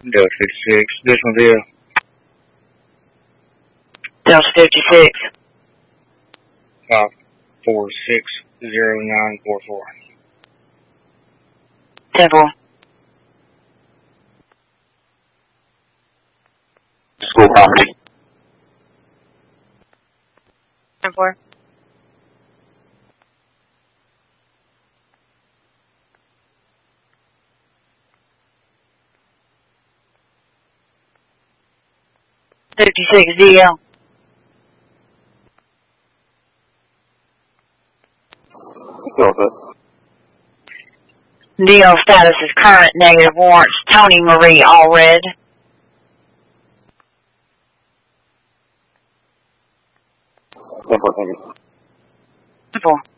Delta 56, additional deal. Delta 56. 5460944. 10-4. School property. 10-4. DL. Delta. DL status is current, negative warrants. Tony Marie, all red. 10-4, thank you. 10-4.